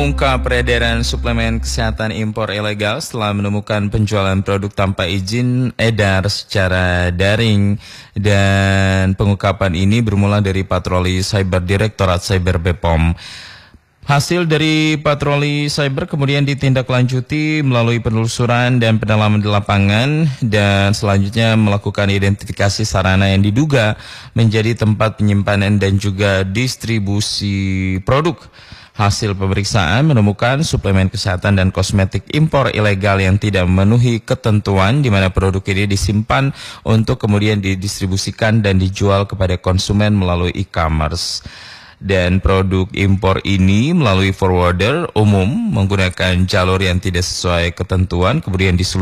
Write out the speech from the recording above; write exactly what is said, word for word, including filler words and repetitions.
Ungkap peredaran suplemen kesehatan impor ilegal setelah menemukan penjualan produk tanpa izin edar secara daring, dan pengungkapan ini bermula dari patroli cyber Direktorat Cyber B P O M. Hasil dari patroli cyber kemudian ditindaklanjuti melalui penelusuran dan pendalaman di lapangan, dan selanjutnya melakukan identifikasi sarana yang diduga menjadi tempat penyimpanan dan juga distribusi produk. Hasil pemeriksaan menemukan suplemen kesehatan dan kosmetik impor ilegal yang tidak memenuhi ketentuan, di mana produk ini disimpan untuk kemudian didistribusikan dan dijual kepada konsumen melalui e-commerce. Dan produk impor ini melalui forwarder umum menggunakan jalur yang tidak sesuai ketentuan, kemudian diseluruh